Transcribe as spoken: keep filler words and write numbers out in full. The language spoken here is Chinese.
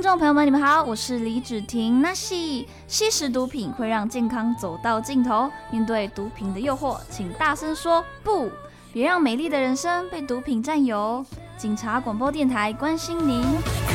听众朋友们，你们好，我是李芷婷。那吸吸食毒品会让健康走到尽头，面对毒品的诱惑，请大声说不，别让美丽的人生被毒品占有。警察广播电台关心您。